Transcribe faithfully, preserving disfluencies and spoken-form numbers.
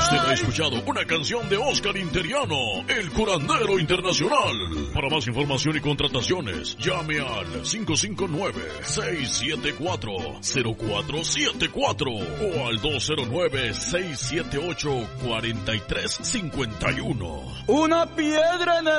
Usted ha escuchado una canción de Oscar Interiano, el curandero internacional. Para más información y contrataciones, llame al cinco cinco nueve, seis siete cuatro, cero cuatro siete cuatro o al dos cero nueve, seis siete ocho, cuatro tres cinco uno. Una piedra en el